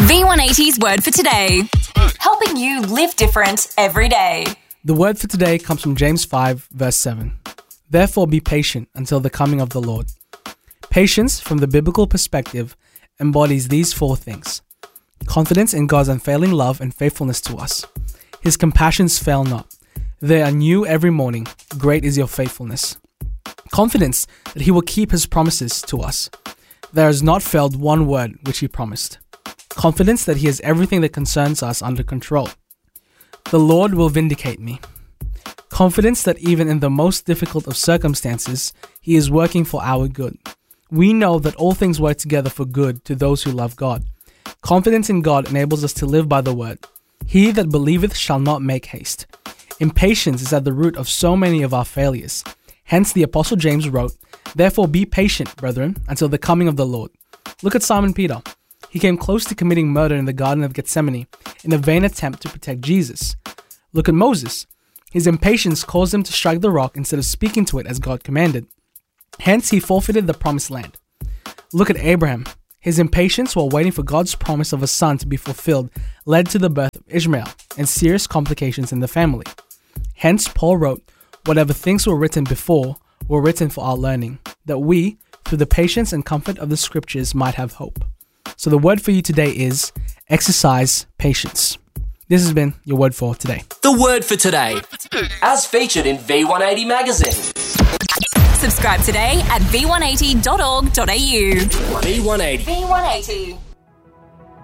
V180's Word for Today. Helping you live different every day. The word for today comes from James 5, verse 7. Therefore be patient until the coming of the Lord. Patience, from the biblical perspective, embodies these four things. Confidence in God's unfailing love and faithfulness to us. His compassions fail not. They are new every morning. Great is your faithfulness. Confidence that He will keep His promises to us. There has not failed one word which He promised. Confidence that He has everything that concerns us under control. The Lord will vindicate me. Confidence that even in the most difficult of circumstances, He is working for our good. We know that all things work together for good to those who love God. Confidence in God enables us to live by the word. He that believeth shall not make haste. Impatience is at the root of so many of our failures. Hence the Apostle James wrote, Therefore be patient, brethren, until the coming of the Lord. Look at Simon Peter. He came close to committing murder in the Garden of Gethsemane in a vain attempt to protect Jesus. Look at Moses. His impatience caused him to strike the rock instead of speaking to it as God commanded. Hence he forfeited the promised land. Look at Abraham. His impatience while waiting for God's promise of a son to be fulfilled led to the birth of Ishmael and serious complications in the family. Hence Paul wrote, Whatever things were written before were written for our learning, that we, through the patience and comfort of the scriptures, might have hope. So the word for you today is exercise patience. This has been your word for today. The word for today, as featured in V180 magazine. Subscribe today at v180.org.au. V180. V180.